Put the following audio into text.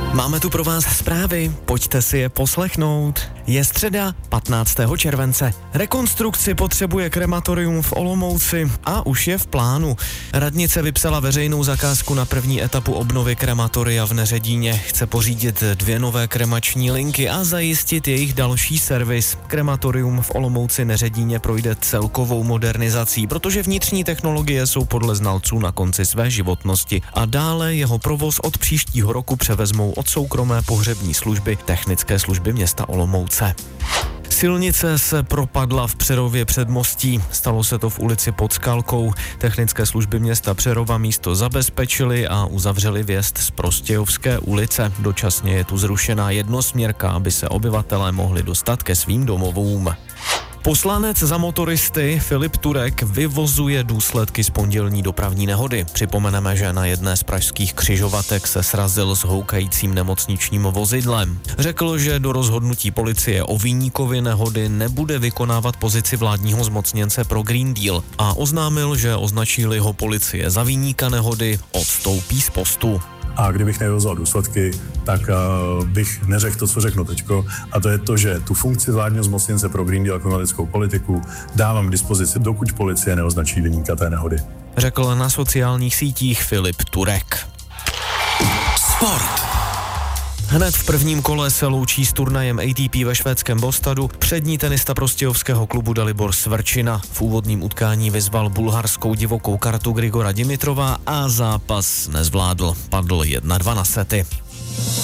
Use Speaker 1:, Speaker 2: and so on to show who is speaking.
Speaker 1: Máme tu pro vás zprávy, pojďte si je poslechnout. Je středa 15. července. Rekonstrukci potřebuje krematorium v Olomouci a už je v plánu. Radnice vypsala veřejnou zakázku na první etapu obnovy krematoria v Neředíně. Chce pořídit 2 nové kremační linky a zajistit jejich další servis. Krematorium v Olomouci Neředíně projde celkovou modernizací, protože vnitřní technologie jsou podle znalců na konci své životnosti a dále jeho provoz od příštího roku převezmou od soukromé pohřební služby Technické služby města Olomouce. Silnice se propadla v Přerově předmostí. Stalo se to v ulici Pod Skalkou. Technické služby města Přerova místo zabezpečily a uzavřeli vjezd z Prostějovské ulice. Dočasně je tu zrušená jednosměrka, aby se obyvatelé mohli dostat ke svým domovům. Poslanec za motoristy Filip Turek vyvozuje důsledky z pondělní dopravní nehody. Připomeneme, že na jedné z pražských křižovatek se srazil s houkajícím nemocničním vozidlem. Řekl, že do rozhodnutí policie o viníkovi nehody nebude vykonávat pozici vládního zmocněnce pro Green Deal a oznámil, že označí-li ho policie za viníka nehody, odstoupí z postu.
Speaker 2: A kdybych nevyvozoval důsledky, tak bych neřekl to, co řeknu teďko, a to je to, že tu funkci vládního zmocněnce pro Green Deal a klimatickou politiku dávám k dispozici, dokud policie neoznačí viníka té nehody.
Speaker 1: Řekl na sociálních sítích Filip Turek.
Speaker 3: Sport.
Speaker 1: Hned v prvním kole se loučí s turnajem ATP ve švédském Bostadu přední tenista prostějovského klubu Dalibor Svrčina. V úvodním utkání vyzval bulharskou divokou kartu Grigora Dimitrova a zápas nezvládl. Padl 1-2 na sety.